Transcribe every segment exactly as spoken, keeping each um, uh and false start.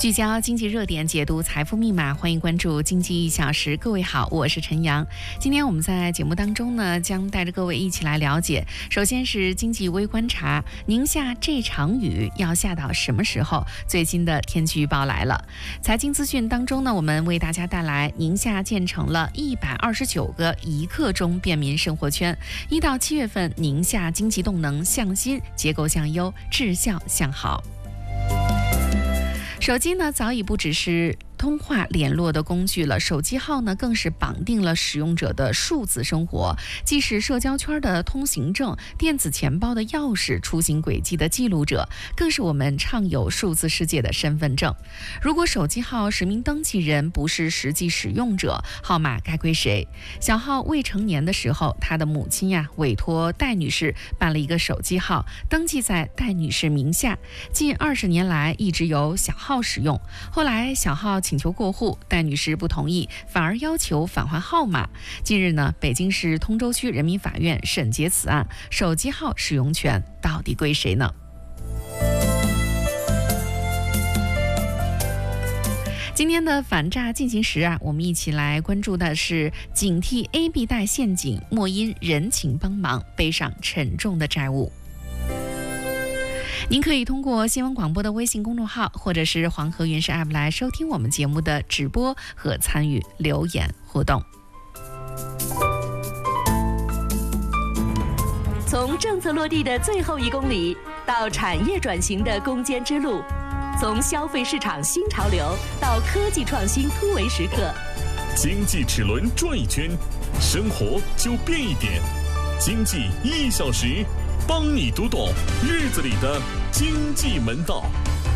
聚焦经济热点，解读财富密码，欢迎关注经济一小时。各位好，我是陈阳。今天我们在节目当中呢，将带着各位一起来了解。首先是经济微观察，宁夏这场雨要下到什么时候？最新的天气预报来了。财经资讯当中呢，我们为大家带来宁夏建成了一百二十九个一刻钟便民生活圈。一到七月份，宁夏经济动能向新，结构向优，质效向好。手机呢，早已不只是通话联络的工具了，手机号呢更是绑定了使用者的数字生活，既是社交圈的通行证、电子钱包的钥匙、出行轨迹的记录者，更是我们畅游数字世界的身份证。如果手机号实名登记人不是实际使用者，号码该归谁？小浩未成年的时候，他的母亲呀委托戴女士办了一个手机号，登记在戴女士名下，近二十年来一直由小浩使用。后来小浩请求过户，戴女士不同意，反而要求返还号码。近日呢，北京市通州区人民法院审结此案，手机号使用权到底归谁呢？今天的反诈进行时啊，我们一起来关注的是警惕 A B 贷陷阱，莫因人情帮忙背上沉重的债务。您可以通过新闻广播的微信公众号，或者是黄河云视 App 来收听我们节目的直播和参与留言互动。 从政策落地的最后一公里到产业转型的攻坚之路，从消费市场新潮流到科技创新突围时刻， 经济齿轮转一圈，生活就变一点。经济一小时，帮你读懂日子里的经济门道。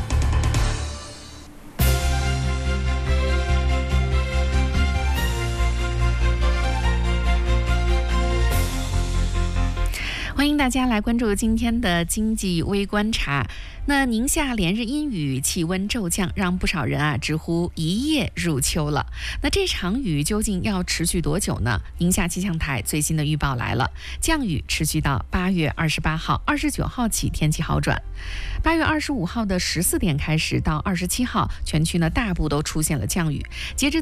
欢迎大家来关注今天的经济微观察。那宁夏连日阴雨，气温骤降，让不少人啊直呼一夜入秋了。那这场雨究竟要持续多久呢？宁夏气象台最新的预报来了，降雨持续到八月二十八号、二十九号起天气好转。八月二十五号的十四点开始到二十七号，全区呢大部都出现了降雨。截至